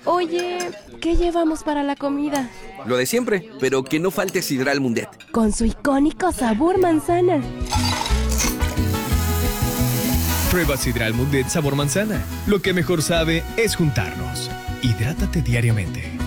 Oye, ¿qué llevamos para la comida? Lo de siempre, pero que no falte Sidral Mundet. Con su icónico sabor manzana. Prueba Sidral Mundet sabor manzana. Lo que mejor sabe es juntarnos. Hidrátate diariamente.